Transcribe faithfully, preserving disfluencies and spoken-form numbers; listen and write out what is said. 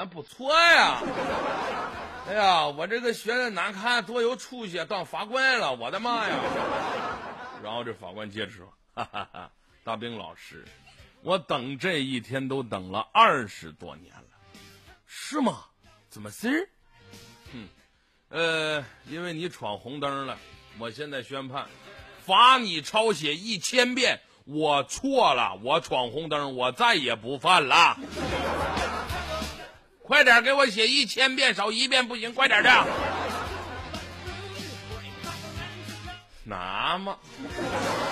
啊，不错呀。哎呀，我这个学的难看，多有出息，当法官了，我的妈呀！然后这法官接着说：“哈哈哈，大兵老师，我等这一天都等了二十多年了。”是吗？怎么事儿？嗯，呃，因为你闯红灯了，我现在宣判，罚你抄写一千遍。我错了，我闯红灯，我再也不犯了。快点给我写一千遍，少一遍不行，快点的。那么。